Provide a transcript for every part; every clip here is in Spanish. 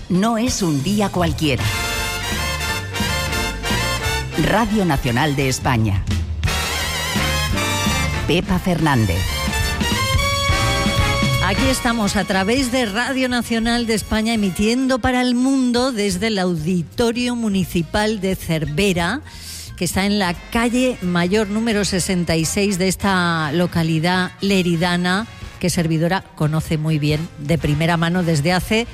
no es un día cualquiera. Radio Nacional de España. Pepa Fernández. Aquí estamos a través de Radio Nacional de España, emitiendo para el mundo desde el Auditorio Municipal de Cervera, que está en la calle Mayor número 66 de esta localidad leridana, que servidora conoce muy bien de primera mano desde hace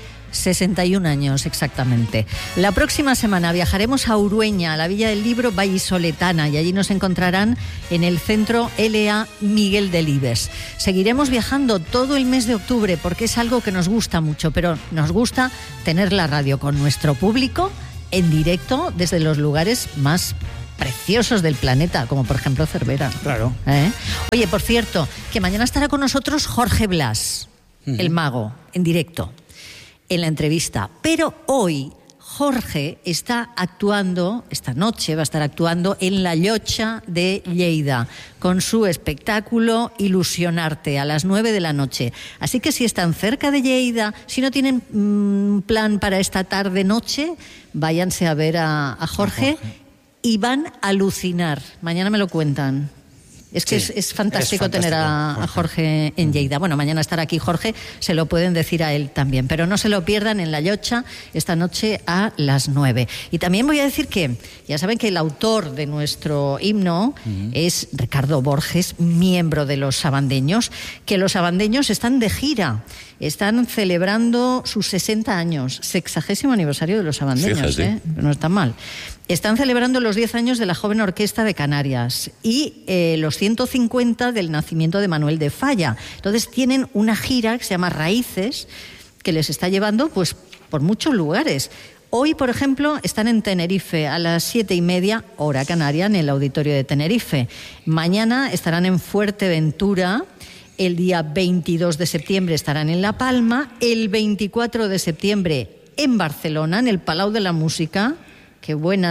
61 años exactamente. La próxima semana viajaremos a Urueña, a la Villa del Libro vallisoletana, y allí nos encontrarán en el Centro L.A. Miguel Delibes. Seguiremos viajando todo el mes de octubre porque es algo que nos gusta mucho, pero nos gusta tener la radio con nuestro público en directo desde los lugares más preciosos del planeta, como por ejemplo Cervera. Claro. Oye, por cierto, que mañana estará con nosotros Jorge Blas, el mago, en directo, en la entrevista. Pero hoy Jorge está actuando, esta noche va a estar actuando en la Llotja de Lleida, con su espectáculo Ilusionarte, a las 9 de la noche. Así que si están cerca de Lleida, si no tienen plan para esta tarde-noche, váyanse a ver a Jorge. Y van a alucinar. Mañana me lo cuentan. Es que sí, es fantástico tener a Jorge en Lleida. Bueno, mañana estará aquí Jorge, se lo pueden decir a él también. Pero no se lo pierdan en la Llotja esta noche a las 9. Y también voy a decir que, ya saben que el autor de nuestro himno es Ricardo Borges, miembro de los Sabandeños, que los Sabandeños están de gira. Están celebrando sus 60 años, 60º aniversario de los Sabandeños, no está mal. Están celebrando los 10 años de la Joven Orquesta de Canarias y los 150 del nacimiento de Manuel de Falla. Entonces tienen una gira que se llama Raíces, que les está llevando pues por muchos lugares. Hoy, por ejemplo, están en Tenerife a las 7:30, hora canaria, en el Auditorio de Tenerife. Mañana estarán en Fuerteventura. El día 22 de septiembre estarán en La Palma. El 24 de septiembre en Barcelona, en el Palau de la Música. Qué buen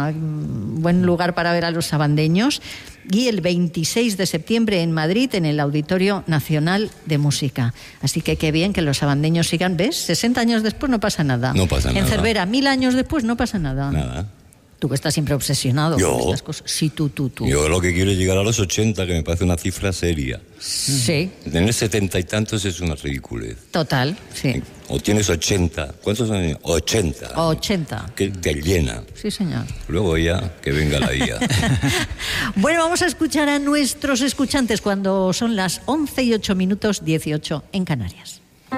lugar para ver a los sabandeños. Y el 26 de septiembre en Madrid, en el Auditorio Nacional de Música. Así que qué bien que los sabandeños sigan. ¿Ves? 60 años después no pasa nada. No pasa nada. En Cervera, 1000 años después no pasa nada. Nada. Tú que estás siempre obsesionado con estas cosas. Sí, tú. Yo lo que quiero es llegar a los 80, que me parece una cifra seria. Sí. Tener 70 y tantos es una ridiculez. Total, sí. O tienes 80. ¿Cuántos años? 80. 80. Que te llena. Sí, señor. Luego ya, que venga la IA. Bueno, vamos a escuchar a nuestros escuchantes cuando son las 11:08:18 en Canarias.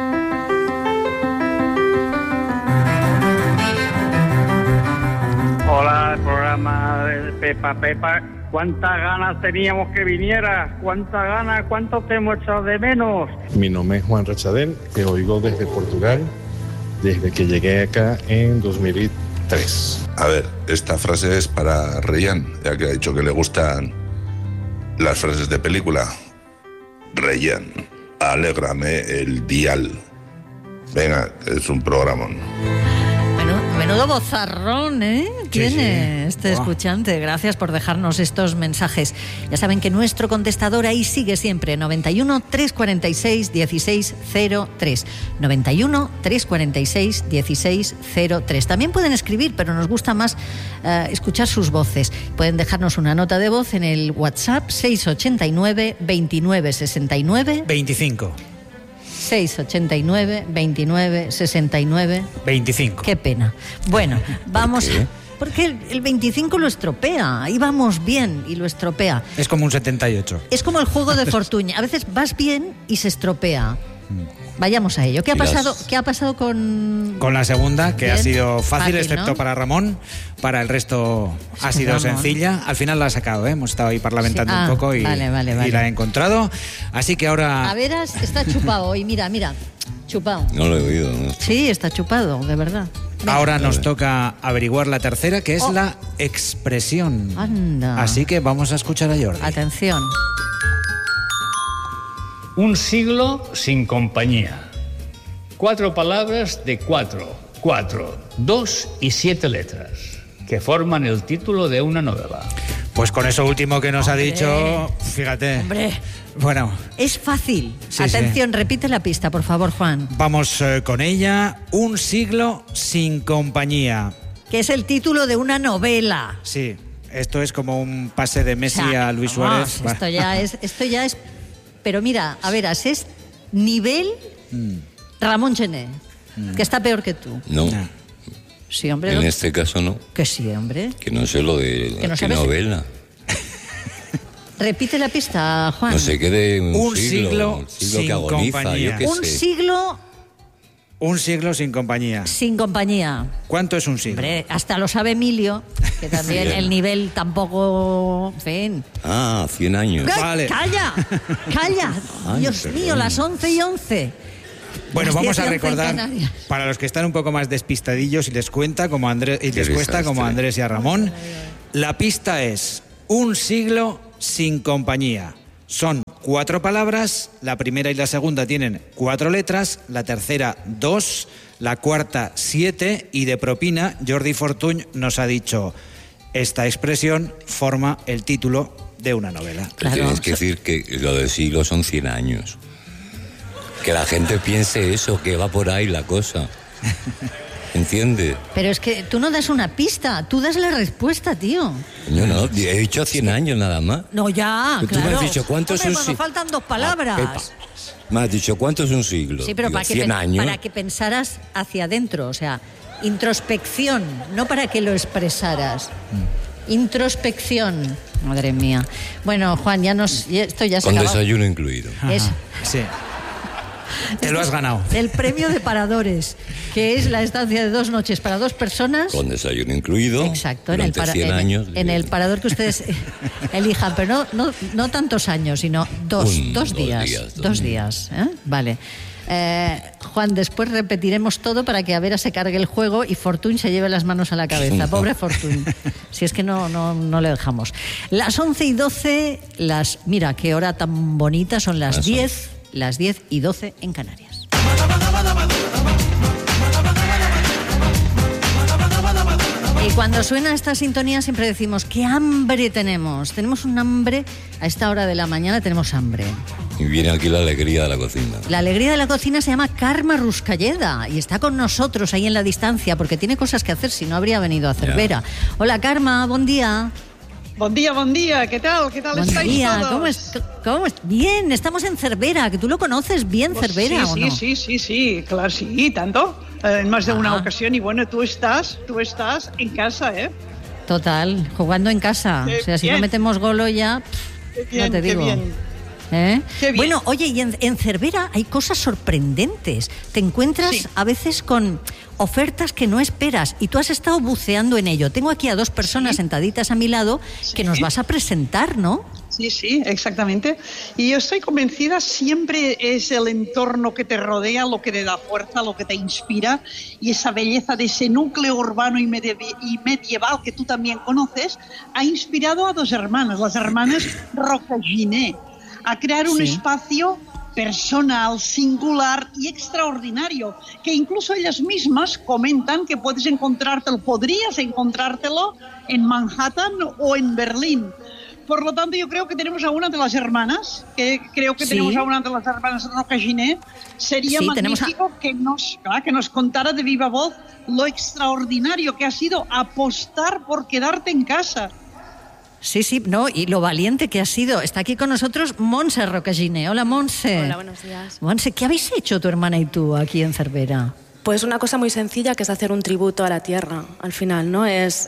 Hola, el programa de Pepa. ¿Cuántas ganas teníamos que vinieras? ¿Cuántas ganas? ¿Cuánto te hemos echado de menos? Mi nombre es Juan Rachadel, te oigo desde Portugal, desde que llegué acá en 2003. A ver, esta frase es para Reyán, ya que ha dicho que le gustan las frases de película. Reyán, alégrame el dial. Venga, es un programón. Menudo bozarrón, tiene este escuchante. Gracias por dejarnos estos mensajes. Ya saben que nuestro contestador ahí sigue siempre, 91 346 1603. 91 346 1603. También pueden escribir, pero nos gusta más escuchar sus voces. Pueden dejarnos una nota de voz en el WhatsApp 689 29 69 25. 689 29 69 25. Qué pena. Bueno, vamos. ¿Por qué? Porque el 25 lo estropea. Ahí vamos bien y lo estropea. Es como un 78. Es como el juego de fortuna. A veces vas bien y se estropea. Vayamos a ello. ¿Qué ha pasado con la segunda, que bien? ha sido fácil, ¿no? excepto para Ramón? Para el resto ha sido sencilla. Al final la ha sacado, hemos estado ahí parlamentando un poco y la he encontrado. Así que ahora... A veras, está chupado hoy. Mira, chupado. No lo he oído. ¿No? Sí, está chupado, de verdad. Venga. Ahora nos toca averiguar la tercera, que es la expresión. Anda. Así que vamos a escuchar a Jordi. Atención. Un siglo sin compañía. 4 palabras de 4, 2 y 7 letras, que forman el título de una novela. Pues con eso último que nos ha dicho, fíjate. Hombre. Bueno. Es fácil. Sí, atención, repite la pista, por favor, Juan. Vamos con ella. Un siglo sin compañía. Que es el título de una novela. Sí, esto es como un pase de Messi a Luis Suárez. Esto ya es... Pero mira, a ver, es nivel Ramón Gené, que está peor que tú. No. Sí, hombre. En este caso no. Que sí, hombre. Que no sé lo de qué novela. Repite la pista, Juan. No sé qué de un siglo que agoniza, compañía. yo qué sé. Un siglo sin compañía. Sin compañía. ¿Cuánto es un siglo? Hombre, hasta lo sabe Emilio, que también el nivel tampoco... En fin. 100 años. Vale. ¡Calla! Ay, Dios perdón. mío, las 11:11. Bueno, Las vamos a 10:11 en recordar, Canarias. para los que están un poco más despistadillos y les cuesta como a Andrés y a Ramón, la pista es un siglo sin compañía. Son 4 palabras, la primera y la segunda tienen 4 letras, la tercera 2, la cuarta 7 y de propina Jordi Fortuny nos ha dicho esta expresión forma el título de una novela. Claro. Tienes que decir que lo del siglo son 100 años. Que la gente piense eso, que va por ahí la cosa. ¿Entiendes? Pero es que tú no das una pista, tú das la respuesta, tío. Yo no, he dicho 100 años nada más. No, ya, Tú claro. me has dicho, ¿cuánto es un siglo? Faltan 2 palabras. Me has dicho, ¿cuánto es un siglo? Sí, pero Digo, para 100 años. que pensaras hacia adentro, o sea, introspección, no para que lo expresaras. Introspección. Madre mía. Bueno, Juan, esto ya se Con acaba. desayuno incluido. Sí. Te lo has ganado. El premio de paradores, que es la estancia de 2 noches para 2 personas. Con desayuno incluido. Exacto, en el parador que ustedes elijan, pero no tantos años, sino dos días. 2 días. Vale. Juan, después repetiremos todo para que Vera se cargue el juego y Fortuny se lleve las manos a la cabeza. Pobre Fortuny. Si es que no le dejamos. Las 11:12, mira qué hora tan bonita, son las 10. Las 10:12 en Canarias. Y cuando suena esta sintonía siempre decimos, ¿qué hambre tenemos? Tenemos un hambre, a esta hora de la mañana tenemos hambre. Y viene aquí la alegría de la cocina. La alegría de la cocina se llama Carme Ruscalleda y está con nosotros ahí en la distancia porque tiene cosas que hacer, si no habría venido a Cervera. Hola Carme, buen día. Buen día, ¿qué tal? ¿Qué tal estáis todos? ¿Cómo es? Bien, estamos en Cervera, que tú lo conoces bien, pues Cervera, ¿o no? Sí, claro, sí, tanto, en más de una ocasión, y bueno, tú estás en casa, ¿eh? Total, jugando en casa, o sea, si no metemos golo ya, no te digo. Qué bien. Bueno, oye, y en Cervera hay cosas sorprendentes. Te encuentras a veces con ofertas que no esperas y tú has estado buceando en ello. Tengo aquí a 2 personas sentaditas a mi lado que nos vas a presentar, ¿no? Sí, exactamente. Y yo estoy convencida, siempre es el entorno que te rodea lo que te da fuerza, lo que te inspira, y esa belleza de ese núcleo urbano y medieval que tú también conoces ha inspirado a 2 hermanas, las hermanas Rocaginé, a crear un espacio personal, singular y extraordinario, que incluso ellas mismas comentan que podrías encontrártelo en Manhattan o en Berlín. Por lo tanto, yo creo que tenemos a una de las hermanas, tenemos a una de las hermanas Rocaginé. Sería magnífico que nos contara de viva voz lo extraordinario que ha sido apostar por quedarte en casa. Sí, no, y lo valiente que ha sido. Está aquí con nosotros Montse Rocaginé. Hola, Montse. Hola, buenos días. Montse, ¿qué habéis hecho tu hermana y tú aquí en Cervera? Pues una cosa muy sencilla, que es hacer un tributo a la tierra, al final, ¿no? Es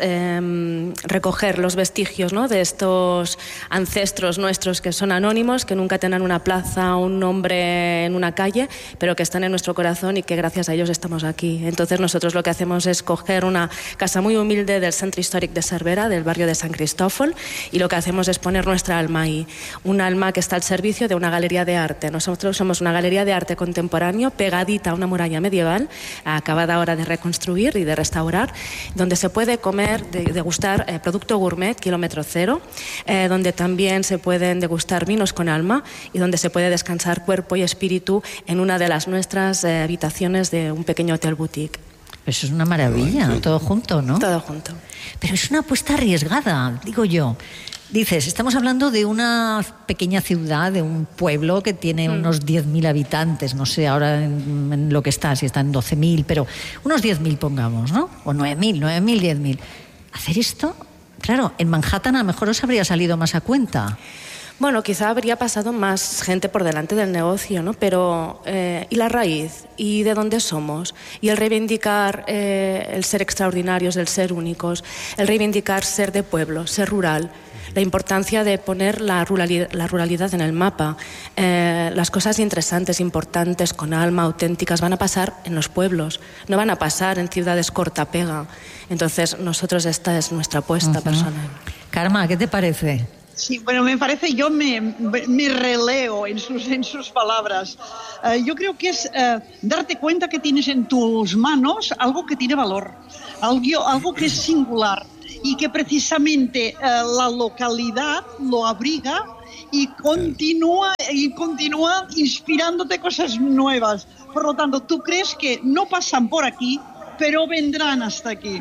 recoger los vestigios, ¿no?, de estos ancestros nuestros que son anónimos, que nunca tienen una plaza, un nombre en una calle, pero que están en nuestro corazón y que gracias a ellos estamos aquí. Entonces nosotros lo que hacemos es coger una casa muy humilde del Centro Históric de Cervera, del barrio de San Cristófol, y lo que hacemos es poner nuestra alma ahí, un alma que está al servicio de una galería de arte. Nosotros somos una galería de arte contemporáneo pegadita a una muralla medieval, acabada ahora de reconstruir y de restaurar, donde se puede comer, degustar producto gourmet, kilómetro cero, donde también se pueden degustar vinos con alma y donde se puede descansar cuerpo y espíritu en una de las nuestras habitaciones de un pequeño hotel boutique. Eso es una maravilla, todo junto, ¿no? Todo junto. Pero es una apuesta arriesgada, digo yo. Dices, estamos hablando de una pequeña ciudad, de un pueblo que tiene unos 10.000 habitantes, no sé ahora en lo que está, si está en 12.000, pero unos 10.000 pongamos, ¿no? O 9.000, 10.000. Hacer esto, claro, en Manhattan a lo mejor os habría salido más a cuenta. Bueno, quizá habría pasado más gente por delante del negocio, ¿no? Pero, ¿y la raíz? ¿Y de dónde somos? Y el reivindicar el ser extraordinarios, el ser únicos, el reivindicar ser de pueblo, ser rural, la importancia de poner la ruralidad en el mapa. Las cosas interesantes, importantes, con alma, auténticas, van a pasar en los pueblos, no van a pasar en ciudades corta-pega. Entonces, nosotros esta es nuestra apuesta personal. Karma, ¿qué te parece? Sí, bueno, me parece, yo me releo en sus palabras. Yo creo que es darte cuenta que tienes en tus manos algo que tiene valor, algo que es singular y que precisamente la localidad lo abriga y continúa inspirándote cosas nuevas. Por lo tanto, tú crees que no pasan por aquí, pero vendrán hasta aquí.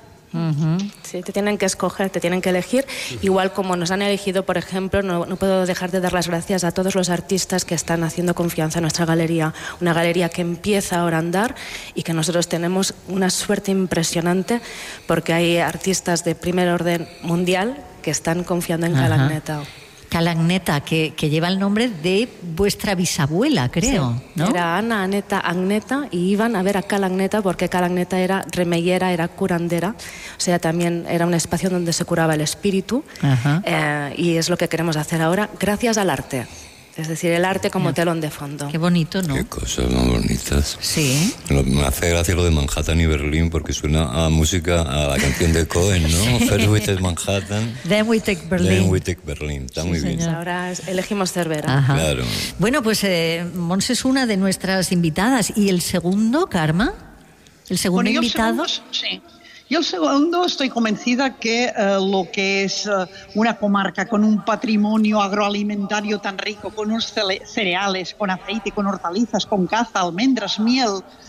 Sí, te tienen que escoger, te tienen que elegir, igual como nos han elegido, por ejemplo. No puedo dejar de dar las gracias a todos los artistas que están haciendo confianza en nuestra galería, una galería que empieza ahora a andar y que nosotros tenemos una suerte impresionante porque hay artistas de primer orden mundial que están confiando en Calagneta. Calagneta, que lleva el nombre de vuestra bisabuela, creo, sí, ¿no? Era Ana, Aneta, Agneta, y iban a ver a Calagneta porque Calagneta era remeyera, era curandera, o sea, también era un espacio donde se curaba el espíritu, y es lo que queremos hacer ahora, gracias al arte. Es decir, el arte como telón de fondo. Qué bonito, ¿no? Qué cosas más bonitas. Sí. Me hace gracia lo de Manhattan y Berlín porque suena a música, a la canción de Cohen, ¿no? First we take Manhattan, Then we take Berlin. Then we take Berlin. Está muy bien. Ahora elegimos Cervera. Ajá. Claro. Bueno, pues Mons es una de nuestras invitadas. ¿Y el segundo, Karma? ¿El segundo invitado? Sí. Y el segundo, estoy convencida que lo que es una comarca con un patrimonio agroalimentario tan rico, con unos cereales, con aceite, con hortalizas, con caza, almendras, miel,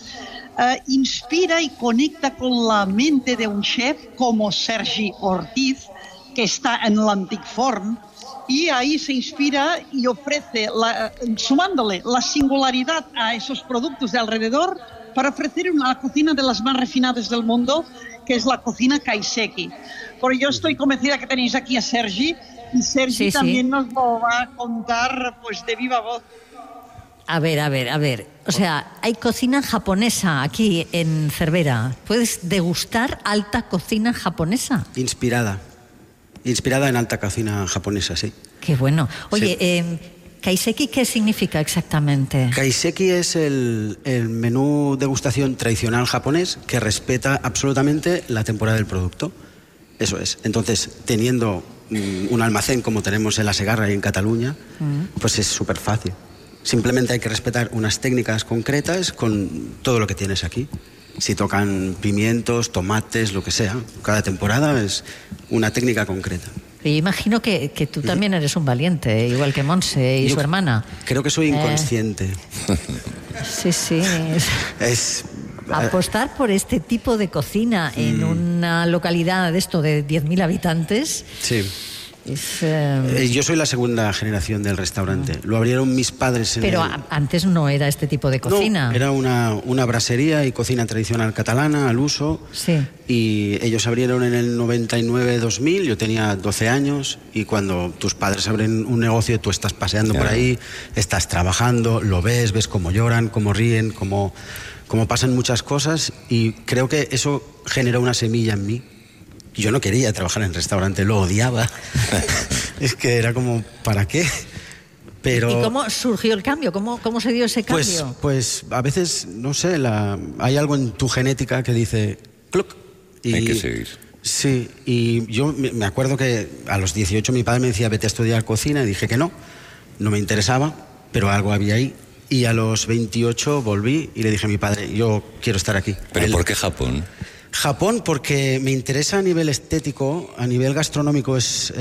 inspira y conecta con la mente de un chef como Sergi Ortiz, que está en l'Antic Forn, y ahí se inspira y ofrece, sumándole la singularidad a esos productos de alrededor, para ofrecer una cocina de las más refinadas del mundo, que es la cocina kaiseki. Pero yo estoy convencida que tenéis aquí a Sergi, y Sergi también nos lo va a contar pues de viva voz. A ver. O sea, hay cocina japonesa aquí en Cervera. ¿Puedes degustar alta cocina japonesa? Inspirada en alta cocina japonesa, sí. Qué bueno. Oye, sí. ¿Kaiseki qué significa exactamente? Kaiseki es el menú degustación tradicional japonés que respeta absolutamente la temporada del producto. Eso es. Entonces, teniendo un almacén como tenemos en La Segarra y en Cataluña, pues es súper fácil. Simplemente hay que respetar unas técnicas concretas con todo lo que tienes aquí. Si tocan pimientos, tomates, lo que sea, cada temporada es una técnica concreta. Yo imagino que tú también eres un valiente, igual que Monse y su hermana. Creo que soy inconsciente. Sí. Es apostar por este tipo de cocina en una localidad de 10.000 habitantes. Sí. Yo soy la segunda generación del restaurante. Lo abrieron mis padres. Pero antes no era este tipo de cocina. No, era una brasería y cocina tradicional catalana al uso. Sí. Y ellos abrieron en el 99-2000. Yo tenía 12 años. Y cuando tus padres abren un negocio, tú estás paseando por ahí, estás trabajando, lo ves cómo lloran, cómo ríen, cómo pasan muchas cosas. Y creo que eso generó una semilla en mí. Yo no quería trabajar en restaurante, lo odiaba. Es que era como, ¿para qué? Pero, ¿y cómo surgió el cambio? ¿Cómo se dio ese cambio? Pues a veces, no sé, hay algo en tu genética que dice ¡cluc! Y hay que seguir. Sí, y yo me acuerdo que a los 18 mi padre me decía, vete a estudiar cocina, y dije que no me interesaba, pero algo había ahí. Y a los 28 volví y le dije a mi padre, yo quiero estar aquí. ¿Pero por qué Japón? Japón, porque me interesa a nivel estético, a nivel gastronómico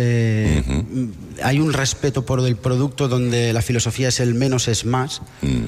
hay un respeto por el producto donde la filosofía es el menos es más,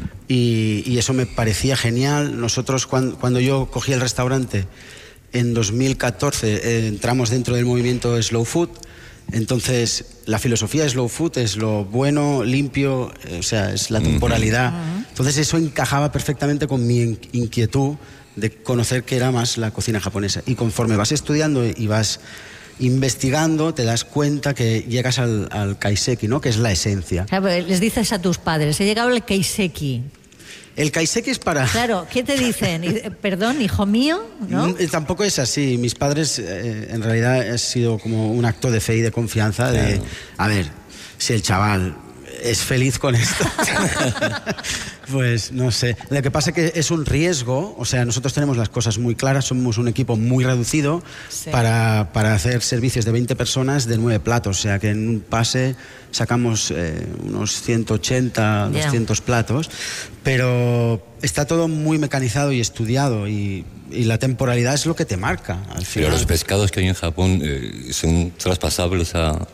y eso me parecía genial. Nosotros cuando yo cogí el restaurante en 2014 entramos dentro del movimiento Slow Food. Entonces la filosofía Slow Food es lo bueno, limpio, o sea, es la temporalidad. Entonces eso encajaba perfectamente con mi inquietud de conocer qué era más la cocina japonesa. Y conforme vas estudiando y vas investigando, te das cuenta que llegas al kaiseki, ¿no? Que es la esencia. Claro, les dices a tus padres, he llegado al kaiseki. El kaiseki es para... Claro, ¿qué te dicen? Perdón, hijo mío, ¿no? Tampoco es así. Mis padres, en realidad, ha sido como un acto de fe y de confianza de... A ver, si el chaval es feliz con esto... Pues no sé. Lo que pasa es que es un riesgo. O sea, nosotros tenemos las cosas muy claras. Somos un equipo muy reducido para hacer servicios de 20 personas de 9 platos. O sea, que en un pase sacamos unos 180, 200 platos. Pero está todo muy mecanizado y estudiado. Y la temporalidad es lo que te marca al final. Pero los pescados que hay en Japón son traspasables a...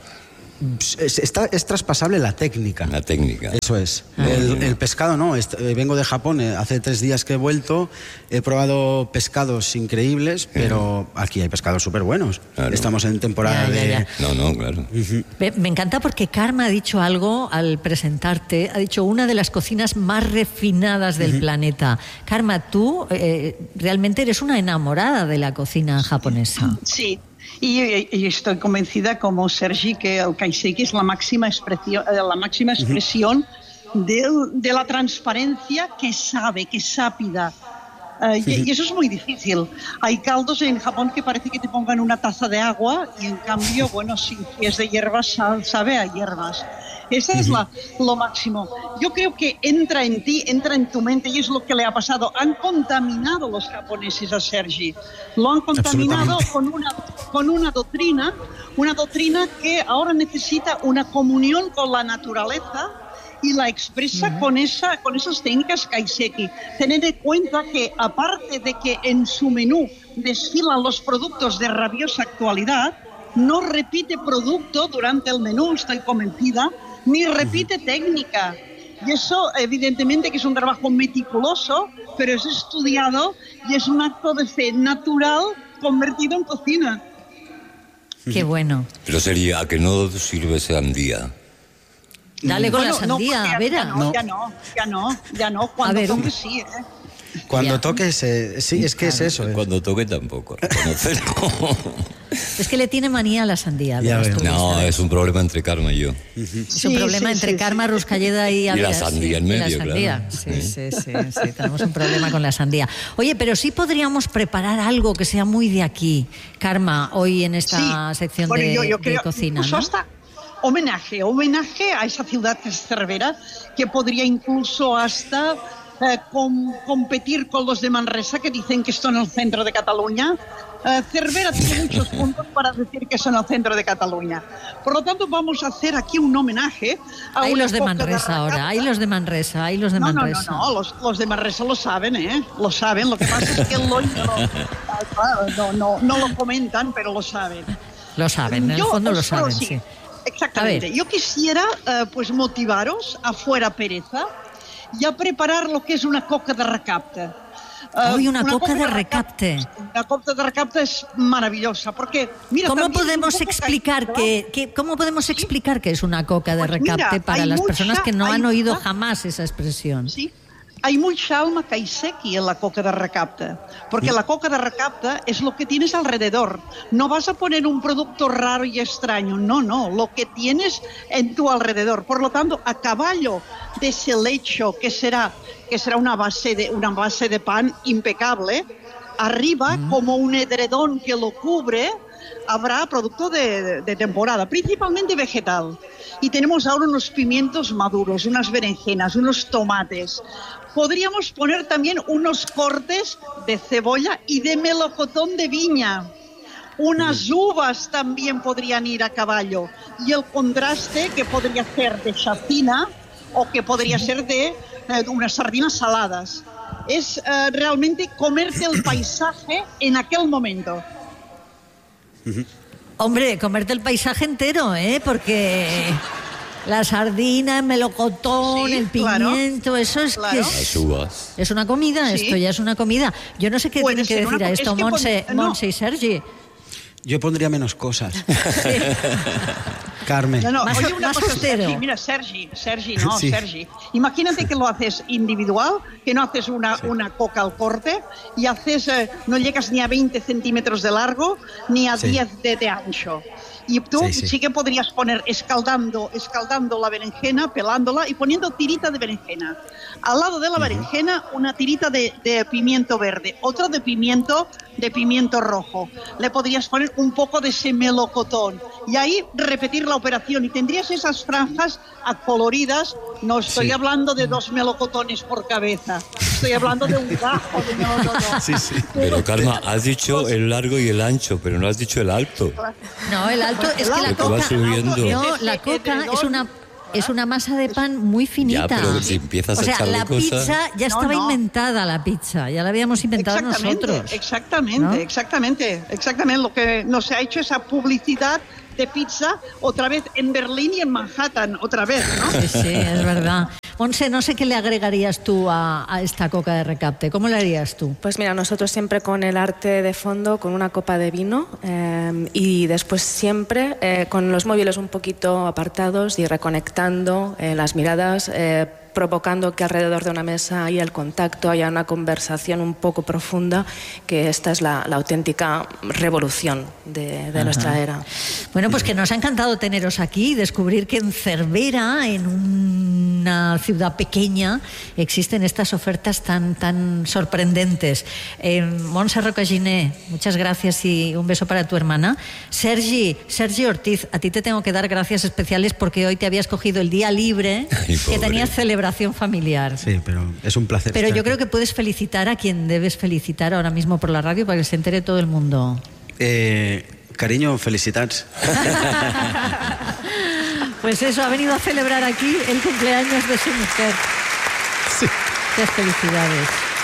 Es traspasable la técnica. La técnica. Eso es. El pescado no. Vengo de Japón, hace 3 días que he vuelto. He probado pescados increíbles, pero aquí hay pescados súper buenos. Claro. Estamos en temporada de... No, claro. Me encanta porque Karma ha dicho algo al presentarte. Ha dicho una de las cocinas más refinadas del planeta. Karma, tú realmente eres una enamorada de la cocina japonesa. Sí. Y estoy convencida, como Sergi, que el kaiseki es la máxima expresión de la transparencia que sabe, que es sápida. Y eso es muy difícil. Hay caldos en Japón que parece que te pongan una taza de agua y en cambio, bueno, si es de hierbas, sabe a hierbas. Esa es lo máximo. Yo creo que entra en ti, entra en tu mente, y es lo que le ha pasado. Han contaminado los japoneses a Sergi. Lo han contaminado con una doctrina que ahora necesita una comunión con la naturaleza y la expresa con esas técnicas kaiseki. Tened en cuenta que, aparte de que en su menú desfilan los productos de rabiosa actualidad, no repite producto durante el menú, estoy convencida, ni repite técnica. Y eso, evidentemente, que es un trabajo meticuloso, pero es estudiado y es un acto de fe natural convertido en cocina. Qué bueno. Pero sería, ¿a que no sirve sandía? Dale con la sandía, Vera. Ya no. Cuando toque sí, Cuando toque, sí, es que es eso. Cuando toque tampoco. Es que le tiene manía a la sandía. No, es un problema entre Karma y yo. Es un problema entre Karma, Ruscalleda y Ávila. Y la sandía en medio, claro. Sí, tenemos un problema con la sandía. Oye, pero sí podríamos preparar algo que sea muy de aquí, Karma, hoy en esta sección de cocina, ¿no? Hasta homenaje a esa ciudad que es Cervera, que podría incluso hasta competir con los de Manresa, que dicen que están en el centro de Cataluña. Cervera tiene muchos puntos para decir que son el centro de Cataluña. Por lo tanto, vamos a hacer aquí un homenaje a los de Manresa ahora, hay los de Manresa, Manresa. No, los de Manresa lo saben, lo saben. Lo que pasa es que no lo comentan, pero lo saben. Lo saben, en el fondo lo saben, sí. Exactamente. Yo quisiera pues motivaros a fuera pereza y a preparar lo que es una coca de recapte. Una coca de recapte. La coca de recapte es maravillosa porque, mira, ¿Cómo podemos explicar qué es una coca de recapte para las personas que no han oído jamás esa expresión? Sí. Hay mucha alma kaiseki en la coca de recapte, porque la coca de recapte es lo que tienes alrededor. No vas a poner un producto raro y extraño, no, lo que tienes en tu alrededor. Por lo tanto, a caballo de ese lecho que será una base de pan impecable, arriba, como un edredón que lo cubre, habrá producto de temporada, principalmente vegetal. Y tenemos ahora unos pimientos maduros, unas berenjenas, unos tomates. Podríamos poner también unos cortes de cebolla y de melocotón de viña. Unas uvas también podrían ir a caballo. Y el contraste, que podría ser de chacina o que podría ser de unas sardinas saladas. es realmente comerte el paisaje en aquel momento. Hombre, comerte el paisaje entero, porque la sardina, el melocotón, el pimiento, eso es que es una comida, esto ya es una comida. Yo no sé qué tienen que decir a esto, Montse y Sergi. Yo pondría menos cosas. Carmen. Oye, una cosa, Sergi, mira, Sergi. Imagínate que lo haces individual, que no haces una coca al corte y haces, no llegas ni a 20 centímetros de largo ni a 10 de ancho. Y tú sí que podrías poner escaldando la berenjena, pelándola y poniendo tirita de berenjena. Al lado de la berenjena, una tirita de pimiento verde, otra de pimiento rojo. Le podrías poner un poco de ese melocotón y ahí repetir la operación y tendrías esas franjas coloridas. No estoy hablando de 2 melocotones por cabeza, estoy hablando de un gajo de melocotón. Pero Karma, has dicho el largo y el ancho, pero no has dicho el alto. No, el alto es que la coca. No, la coca es una masa de pan muy finita. Ya, pero si empiezas a echarle la cosas... pizza ya estaba inventada, la pizza. Ya la habíamos inventado nosotros. Exactamente. Lo que nos ha hecho esa publicidad de pizza otra vez en Berlín y en Manhattan, otra vez, ¿no? Sí, es verdad. Montse, no sé qué le agregarías tú a esta coca de recapte. ¿Cómo la harías tú? Pues mira, nosotros siempre con el arte de fondo, con una copa de vino y después siempre con los móviles un poquito apartados y reconectando las miradas, provocando que alrededor de una mesa haya el contacto, haya una conversación un poco profunda, que esta es la auténtica revolución de nuestra era. Bueno, pues que nos ha encantado teneros aquí y descubrir que en Cervera, en una ciudad pequeña, existen estas ofertas tan sorprendentes. Montse Rocaginé, muchas gracias y un beso para tu hermana. Sergi Ortiz, a ti te tengo que dar gracias especiales porque hoy te habías cogido el día libre que tenías celebración familiar. Sí, pero es un placer. Pero yo creo que puedes felicitar a quien debes felicitar ahora mismo por la radio para que se entere todo el mundo. Cariño, felicitats. Pues eso, ha venido a celebrar aquí el cumpleaños de su mujer. Sí. Muchas felicidades.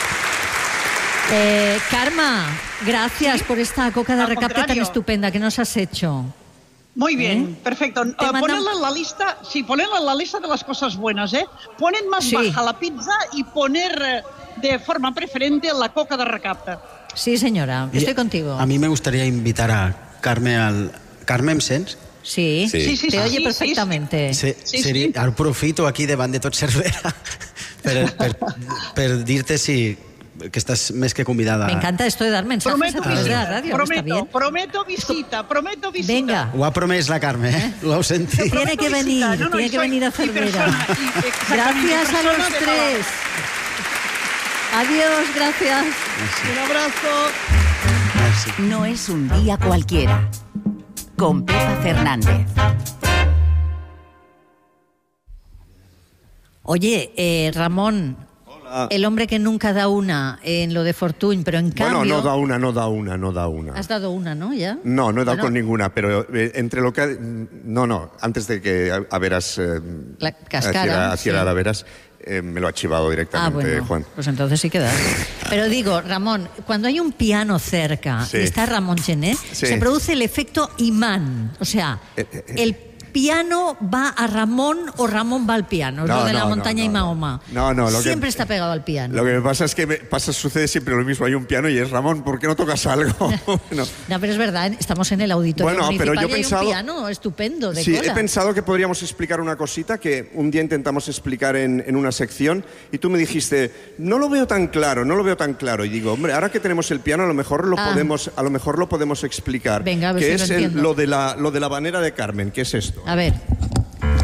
Karma, gracias por esta coca de recapte tan estupenda que nos has hecho. Muy bien, perfecto. Ponerla en la lista, ponerla en la lista de las cosas buenas, Ponen más baja la pizza y poner de forma preferente la coca de recapte. Sí, señora, estoy contigo. A mí me gustaría invitar a Carmen Carmen, em sents? Sí, te oye perfectamente. Aprofito aquí davant de tot Cervera per dir-te que estàs més que convidada. Me encanta esto de dar mensajes a través de la radio. Prometo visita. Venga. Ho ha promès la Carme, Lo heu sentit. Tiene que venir a Cervera. Gracias a los tres. Adiós, gracias. Un abrazo. No es un día cualquiera. Con Pepa Fernández. Oye, Ramón, el hombre que nunca da una en lo de Fortuny, pero en cambio... Bueno, no da una. Has dado una, ¿no? ¿Ya? No he dado con ninguna, pero entre lo que... No, antes de que Averas... La cascara. A Averas, me lo ha chivado directamente, Juan. Pues entonces sí que das. Pero digo, Ramón, cuando hay un piano cerca y está Ramón Gené, se produce el efecto imán. O sea, el piano va a Ramón o Ramón va al piano. Es lo de la montaña y Mahoma. Siempre está pegado al piano. Lo que me pasa es que sucede siempre lo mismo. Hay un piano y es Ramón, ¿por qué no tocas algo? No, pero es verdad, estamos en el auditorio municipal pero yo y hay un piano estupendo de cola. He pensado que podríamos explicar una cosita que un día intentamos explicar en una sección y tú me dijiste, no lo veo tan claro. Y digo, hombre, ahora que tenemos el piano a lo mejor lo podemos explicar. Venga, a ver que si es lo lo de la habanera de Carmen. ¿Qué es esto? A ver.